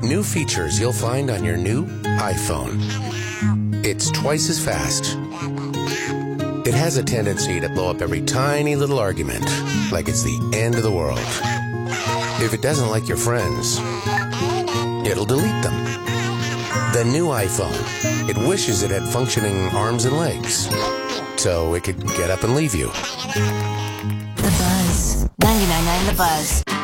New features you'll find on your new iPhone. It's twice as fast. It has a tendency to blow up every tiny little argument, like it's the end of the world. If it doesn't like your friends, it'll delete them. The new iPhone, it wishes it had functioning arms and legs, so it could get up and leave you. The Buzz. 99.9 The Buzz.